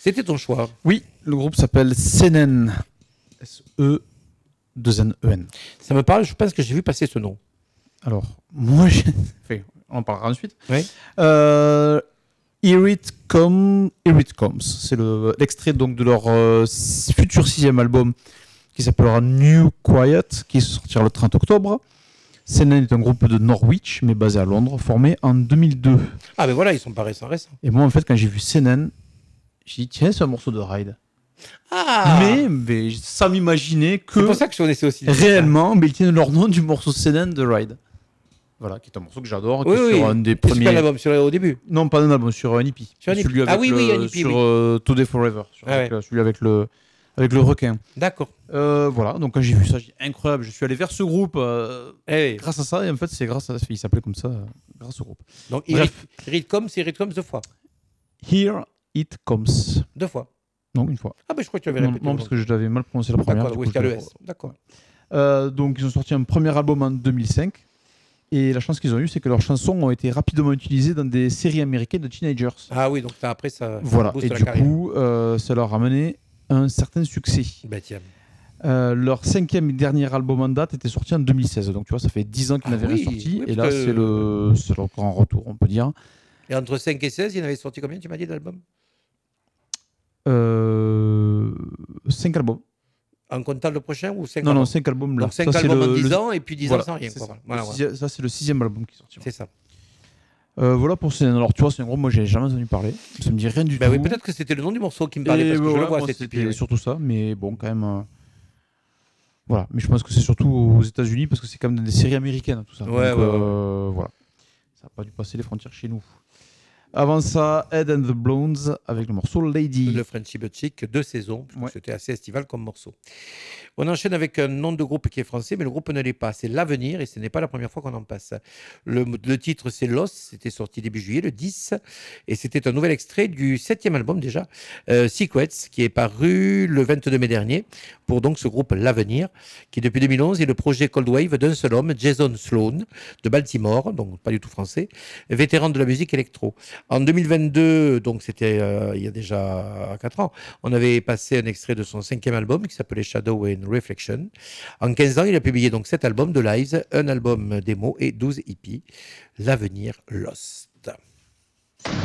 C'était ton choix. Oui, le groupe s'appelle Senen. S-E-2-N-E-N. Ça me parle, je pense que j'ai vu passer ce nom. Alors, moi, on en parlera ensuite. Oui. Here It Comes. C'est l'extrait donc de leur futur 6e album qui s'appellera New Quiet, qui sortira le 30 octobre. Senen est un groupe de Norwich, mais basé à Londres, formé en 2002. Ah ben voilà, ils sont pas récents. Et moi, en fait, quand j'ai vu Senen, j'ai dit, tiens, c'est un morceau de Ride. Ah Mais sans m'imaginer que c'est pour ça que je connaissais aussi. réellement, mais ils tiennent leur nom du morceau Senen de Ride. Voilà, qui est un morceau que j'adore, qui est sur un des C'est premiers... pas l'album, au début. Non, pas un album, sur un hippie. Sur un hippie. Celui avec Ah oui, un hippie, sur oui. Today Forever. Celui avec le requin. D'accord. Voilà, donc quand j'ai vu ça, j'ai dit incroyable. Je suis allé vers ce groupe Eh, grâce à ça, et en fait, c'est grâce à... Il s'appelait comme ça, grâce au groupe. donc, Bref. It Comes, c'est It Comes 2 fois. Here It Comes. 2 fois. Non, une fois. Ah ben je crois que tu avais Non, répété. parce que je l'avais mal prononcé la première. D'accord, oui, c'était à l'ES. D'accord. Donc, ils ont sorti un premier album en 2005. Et la chance qu'ils ont eue, c'est que leurs chansons ont été rapidement utilisées dans des séries américaines de teenagers. Ah oui, donc après ça Voilà, booste et la du carrière. coup, ça leur a mené un certain succès. Ben tiens. Leur 5e et dernier album en date était sorti en 2016. Donc tu vois, ça fait 10 ans qu'ils n'avaient rien sorti. Et là, c'est leur grand retour, on peut dire. Et entre 5 et 16, il y en avait sorti combien, tu m'as dit, d'albums 5 albums. En comptant le prochain ou 5 Non, albums 5 albums là. Donc 5 albums en 10 ans et puis 10 ans sans rien. Ça. Voilà. Ça, c'est le 6e album qui est sorti. C'est ça. Voilà pour Senen. Alors tu vois, c'est un groupe, moi j'ai jamais entendu parler. Ça me dit rien du tout. Oui, peut-être que c'était le nom du morceau qui me parlait parce que je le vois. C'était surtout ça, mais bon, quand même. Voilà, mais je pense que c'est surtout aux États-Unis parce que c'est quand même des séries américaines, tout ça. Ouais. Voilà. Ça n'a pas dû passer les frontières chez nous. Avant ça, Head and the Blondes avec le morceau Lady. Le Frenchy But Chic, 2 saisons, Ouais. c'était assez estival comme morceau. On enchaîne avec un nom de groupe qui est français, mais le groupe ne l'est pas. C'est L'Avenir et ce n'est pas la première fois qu'on en passe. Le titre, c'est Lost, c'était sorti début juillet, le 10, et c'était un nouvel extrait du 7e album déjà, Secrets, qui est paru le 22 mai dernier, pour donc ce groupe L'Avenir, qui depuis 2011 est le projet Cold Wave d'un seul homme, Jason Sloan, de Baltimore, donc pas du tout français, vétéran de la musique électro. En 2022, donc c'était il y a déjà 4 ans, on avait passé un extrait de son 5e album qui s'appelait Shadow and Reflection. En 15 ans, il a publié donc 7 albums de live, un album démo et 12 hippies. L'Avenir Lost.